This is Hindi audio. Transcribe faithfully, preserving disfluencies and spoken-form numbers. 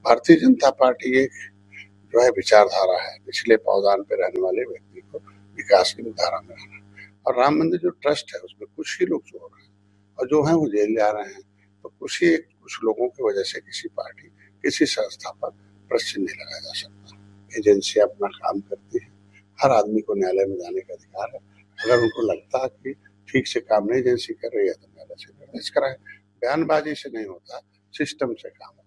भारतीय जनता पार्टी एक जो है विचारधारा है, पिछले पावदान पे रहने वाले व्यक्ति को विकास की धारा में रहना। और राम मंदिर जो ट्रस्ट है उसमें कुछ ही लोग जो हो रहे हैं और जो है वो जेल जा रहे हैं, तो कुछ ही कुछ लोगों की वजह से किसी पार्टी किसी संस्था पर प्रश्न नहीं लगाया जा सकता। एजेंसियां अपना काम करती है, हर आदमी को न्यायालय में जाने का अधिकार है। अगर उनको लगता है कि ठीक से काम नहीं एजेंसी कर रही है तो न्यायालय से निर्देश कराए। बयानबाजी से नहीं होता, सिस्टम से काम होता है।